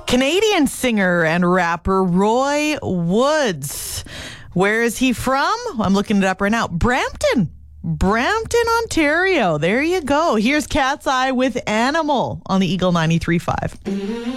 Canadian singer and rapper Roy Woods. Where is he from? I'm looking it up right now. Brampton, Ontario. There you go. Here's Cat's Eye with Animal on the Eagle 93.5.